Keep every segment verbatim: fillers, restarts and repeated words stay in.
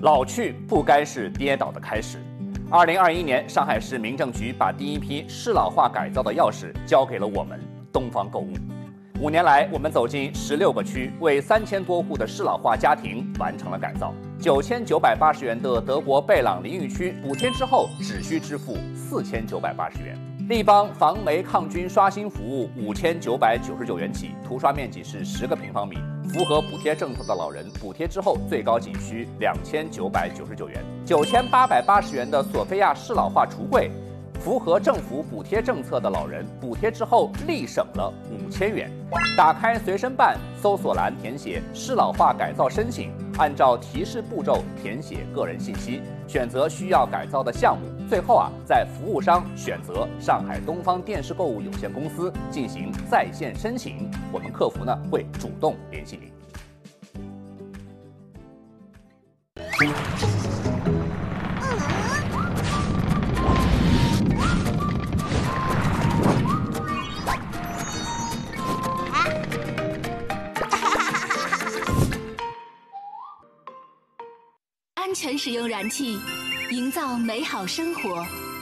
老去不该是跌倒的开始。二零二一年，上海市民政局把第一批适老化改造的钥匙交给了我们东方购物。五年来，我们走进十六个区，为三千多户的适老化家庭完成了改造。九千九百八十元的德国贝朗淋浴区，补贴之后只需支付四千九百八十元。立邦防霉抗菌刷新服务五千九百九十九元起，涂刷面积是十个平方米，符合补贴政策的老人，补贴之后最高仅需两千九百九十九元。九千八百八十元的索菲亚适老化橱柜，符合政府补贴政策的老人，补贴之后立省了五千元。打开随身办，搜索栏填写适老化改造申请，按照提示步骤填写个人信息，选择需要改造的项目。最后啊，在服务商选择上海东方电视购物有限公司进行在线申请，我们客服呢会主动联系您。 安全使用燃气，营造美好生活。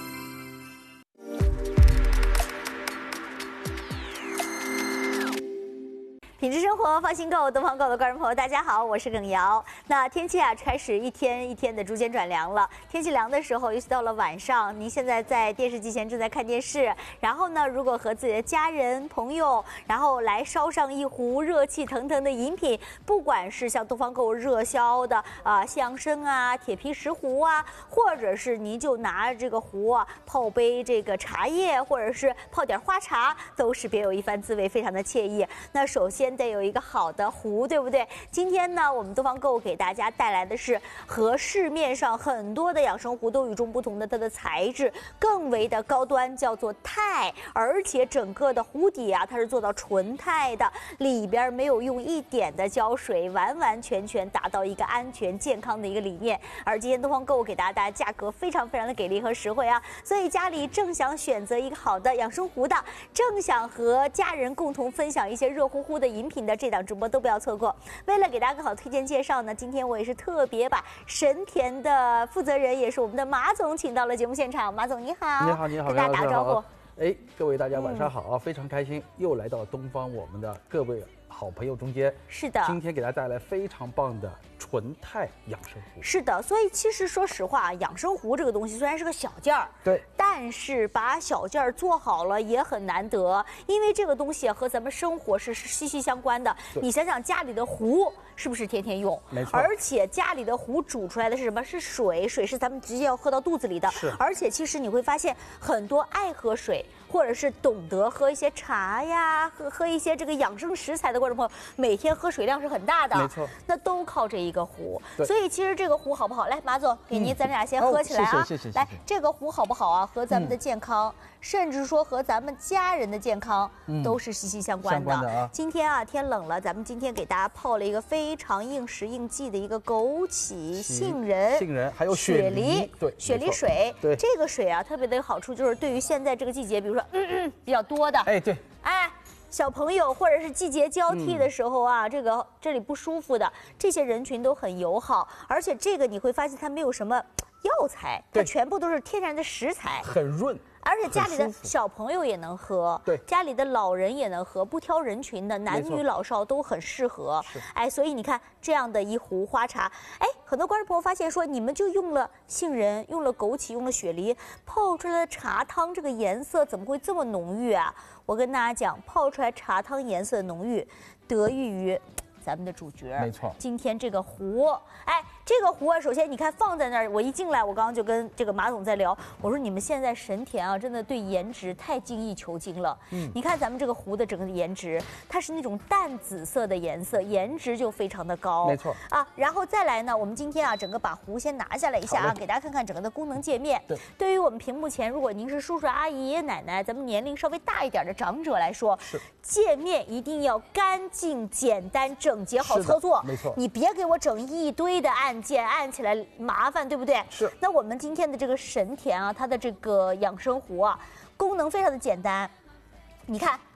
品质生活，放心购，东方购的观众朋友，大家好，我是耿瑶。那天气啊，开始一天一天的逐渐转凉了。天气凉的时候，尤其到了晚上，您现在在电视机前正在看电视，然后呢，如果和自己的家人、朋友，然后来烧上一壶热气腾腾的饮品，不管是像东方购热销的啊、呃、西洋参啊、铁皮石斛啊，或者是您就拿这个壶啊泡杯这个茶叶，或者是泡点花茶，都是别有一番滋味，非常的惬意。那首先得有一个好的壶，对不对？今天呢，我们东方购给大家带来的是和市面上很多的养生壶都与众不同的，它的材质更为的高端，叫做钛，而且整个的壶底啊，它是做到纯钛的，里边没有用一点的胶水，完完全全达到一个安全健康的一个理念。而今天东方购给大家价格非常非常的给力和实惠啊，所以家里正想选择一个好的养生壶的，正想和家人共同分享一些热乎乎的饮品的，这档直播都不要错过。为了给大家更好推荐介绍呢，今天我也是特别把神田的负责人，也是我们的马总请到了节目现场。马总你好。 你好，你好， 跟大家打个招呼。 哎，各位大家晚上好啊！嗯、非常开心又来到东方我们的各位好朋友中间。 是的， 今天给大家带来非常棒的纯钛养生壶。 是的，所以其实说实话，养生壶这个东西虽然是个小件儿， 对， 但是把小件儿做好了也很难得，因为这个东西和咱们生活是息息相关的。你想想家里的壶是不是天天用？ 没错。 而且家里的壶煮出来的是什么？是水，水是咱们直接要喝到肚子里的。 是。 而且其实你会发现，很多爱喝水或者是懂得喝一些茶呀，喝喝一些这个养生食材的观众朋友，每天喝水量是很大的。 没错。 那都靠这一个壶。 对。 所以其实这个壶好不好？来，马总，给您咱俩先喝起来啊！ 嗯哦、谢谢谢谢。 来，这个壶好不好啊？和咱们的健康。嗯，甚至说和咱们家人的健康都是息息相关的。嗯、相关的啊！今天啊，天冷了，咱们今天给大家泡了一个非常应时应季的一个枸杞、杏仁、 杏仁还有雪梨， 对，雪梨水。 对， 这个水啊，特别的有好处，就是对于现在这个季节，比如说嗯嗯比较多的， 哎对， 哎。小朋友或者是季节交替的时候啊，嗯、这个这里不舒服的这些人群都很友好，而且这个你会发现它没有什么药材，它全部都是天然的食材， 很润。 而且家里的小朋友也能喝， 对， 家里的老人也能喝，不挑人群的，男女老少都很适合。哎，所以你看这样的一壶花茶，哎，很多观众朋友发现说，你们就用了杏仁，用了枸杞，用了雪梨，泡出来的茶汤这个颜色怎么会这么浓郁啊？我跟大家讲，泡出来茶汤颜色浓郁，得益于咱们的主角。 没错， 今天这个壶，哎。这个壶啊，首先你看放在那儿，我一进来，我刚刚就跟这个马总在聊，我说你们现在神田啊，真的对颜值太精益求精了。嗯，你看咱们这个壶的整个颜值，它是那种淡紫色的颜色，颜值就非常的高。 没错啊，然后再来呢，我们今天啊，整个把壶先拿下来一下啊，给大家看看整个的功能界面。 对， 对于我们屏幕前，如果您是叔叔阿姨、爷爷奶奶，咱们年龄稍微大一点的长者来说， 是界面一定要干净、简单、整洁、好操作。 没错， 你别给我整一堆的按。按键按起来麻烦，对不对？ 是。 那我们今天的这个神田啊，它的这个养生壶啊，功能非常的简单。你看，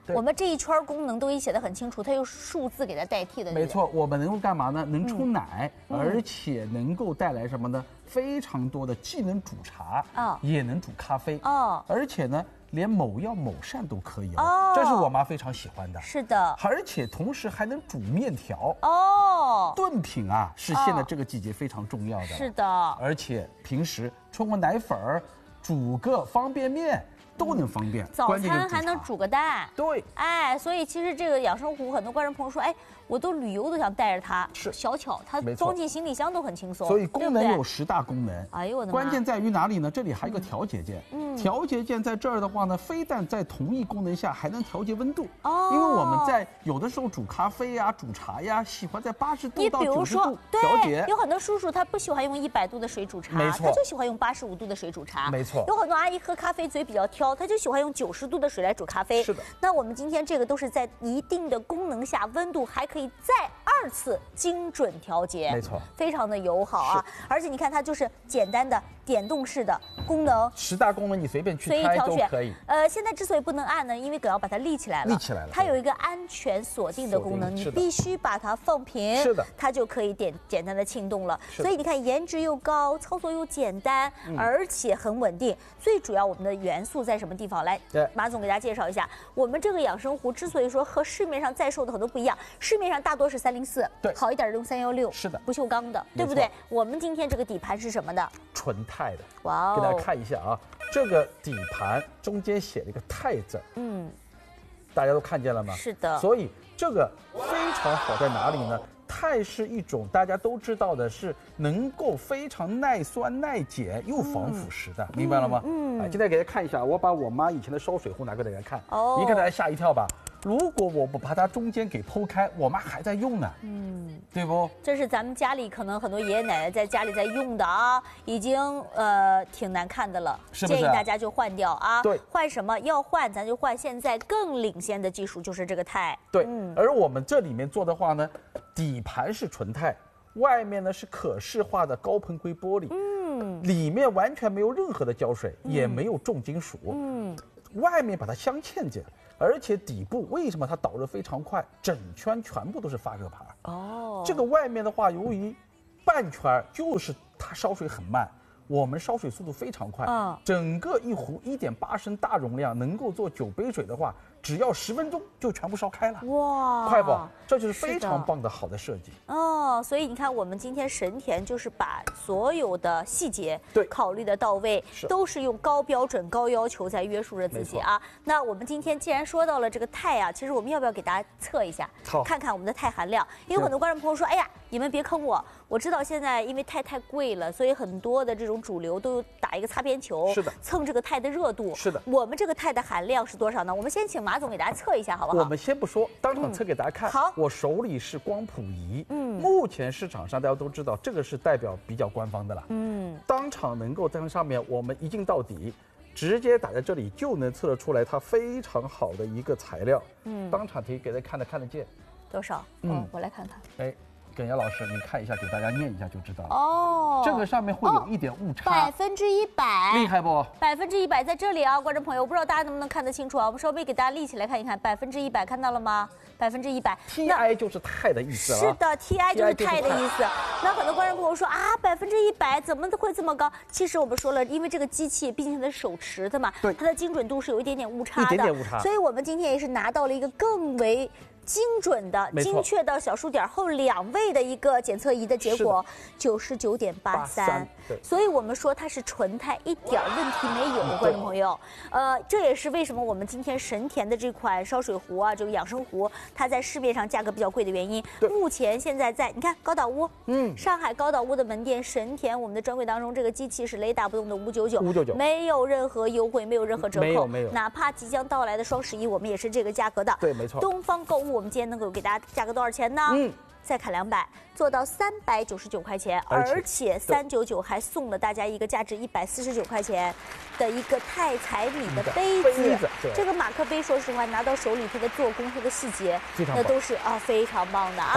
我们这一圈功能都已写得很清楚，它用数字给它代替的。 没错，我们能够干嘛呢？能出奶， 嗯、 而且能够带来什么呢？非常多的，既能煮茶，哦，也能煮咖啡，哦，而且呢。连某药某膳都可以哦，这是我妈非常喜欢的。 是的， 而且同时还能煮面条哦。 炖品啊，是现在这个季节非常重要的。 是的， 而且平时冲个奶粉儿，煮个方便面。都能方便， 早餐还能煮个蛋。 对， 哎，所以其实这个养生壶，很多观众朋友说，哎，我都旅游都想带着它， 是小巧，它装进行李箱都很轻松。 所以功能有十大功能。 哎呦我的妈！ 关键在于哪里呢？这里还有个调节键。嗯，调节键在这儿的话呢，非但在同一功能下还能调节温度。哦。因为我们在有的时候煮咖啡呀、煮茶呀，喜欢在八十度到九十度调节。 有很多叔叔他不喜欢用一百度的水煮茶， 没错， 他就喜欢用八十五度的水煮茶。 没错。 有很多阿姨喝咖啡嘴比较挑。他就喜欢用九十度的水来煮咖啡。 是的。 那我们今天这个都是在一定的功能下，温度还可以再二次精准调节。 没错。 非常的友好啊！而且你看它就是简单的点动式的功能， 十大功能你随便去开都可以。 呃，现在之所以不能按呢，因为葛要把它立起来了。 立起来了。 它有一个安全锁定的功能，你必须把它放平。 是的。 它就可以点简单的庆动了。所以你看，颜值又高，操作又简单，而且很稳定。最主要我们的元素在什么地方？来，马总给大家介绍一下，我们这个养生壶之所以说和市面上在售的很多不一样，市面上大多是三零四， 对， 好一点的用三幺六， 是的， 不锈钢的，对不对？我们今天这个底盘是什么的？ 纯钛的。 哇哦！ 给大家看一下啊，这个底盘中间写了一个钛字，嗯，大家都看见了吗？ 是的。 所以这个非常好在哪里呢？钛是一种大家都知道的，是能够非常耐酸耐碱又防腐蚀的，嗯、明白了吗？嗯。哎，今天给大家看一下，我把我妈以前的烧水壶拿给大家看，哦，你看大家吓一跳吧。如果我不把它中间给剖开，我妈还在用呢，嗯，对不？ 这是咱们家里可能很多爷爷奶奶在家里在用的啊，已经呃挺难看的了， 是不是？ 建议大家就换掉啊。 对， 换什么？要换咱就换现在更领先的技术，就是这个钛。 对，嗯。而我们这里面做的话呢，底盘是纯钛，外面呢是可视化的高硼硅玻璃，嗯，里面完全没有任何的胶水，嗯、也没有重金属，嗯，外面把它镶嵌着。而且底部为什么它导热非常快？整圈全部都是发热盘。哦，这个外面的话，由于半圈就是它烧水很慢，我们烧水速度非常快。嗯，整个一壶一点八升大容量能够做九杯水的话，只要十分钟就全部烧开了。哇，快不？这就是非常棒的好的设计。 哦，所以你看，我们今天神田就是把所有的细节对考虑的到位，都是用高标准、高要求在约束着自己啊。那我们今天既然说到了这个钛啊，其实我们要不要给大家测一下，看看我们的钛含量？因为很多观众朋友说，哎呀，你们别坑我，我知道现在因为钛太贵了，所以很多的这种主流都打一个擦边球， 是的， 蹭这个钛的热度。 是的， 我们这个钛的含量是多少呢？我们先请马总给大家测一下，好不好？ 我们先不说，当场测给大家看。 嗯、好， 我手里是光谱仪，嗯，目前市场上大家都知道，这个是代表比较官方的了，嗯，当场能够在上面，我们一镜到底，直接打在这里就能测得出来它非常好的一个材料，嗯，当场可以给大家看得看得见， 多少？嗯、哦，我来看看， 哎。耿阳老师，你看一下，给大家念一下就知道了。哦，这个上面会有一点误差， 百分之一百， 厉害不？ 百分之一百在这里啊，观众朋友，我不知道大家能不能看得清楚啊？我们稍微给大家立起来看一看，百分之一百看到了吗？百分之一百 ，T I 就是钛的意思啊。 是的 ，T I 就是钛的意思。那很多观众朋友说啊，百分之一百怎么会这么高？其实我们说了，因为这个机器毕竟它是手持的嘛， 对， 它的精准度是有一点点误差的， 一点点误差。 所以我们今天也是拿到了一个更为精准的、精确到小数点后两位的一个检测仪的结果，九十九点八三。所以我们说它是纯钛，一点问题没有，观众朋友。呃，这也是为什么我们今天神田的这款烧水壶啊，这个养生壶，它在市面上价格比较贵的原因。目前现在在你看高岛屋，嗯，上海高岛屋的门店神田，我们的专柜当中，这个机器是雷打不动的五九九， 五九九， 没有任何优惠，没有任何折扣， 没有没有。 哪怕即将到来的双十一，我们也是这个价格的。 对，没错。 东方购物，我们今天能够给大家价格多少钱呢？嗯。再砍两百，做到三百九十九块钱，而且三九九还送了大家一个价值一百四十九块钱的一个钛彩米的杯子。这个马克杯，说实话拿到手里，它的做工、它的细节，那都是啊非常棒的啊。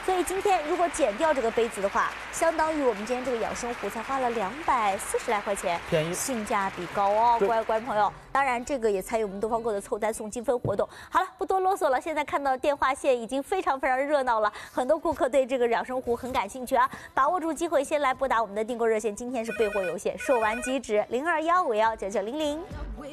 所以今天如果减掉这个杯子的话，相当于我们今天这个养生壶才花了两百四十来块钱， 便宜， 性价比高哦，各位观众朋友。当然，这个也参与我们东方购的凑单送积分活动。好了，不多啰嗦了，现在看到电话线已经非常非常热闹了，很多顾客对这个养生壶很感兴趣啊，把握住机会，先来拨打我们的订购热线，今天是备货有限，售完即止，零二幺五幺九九零零。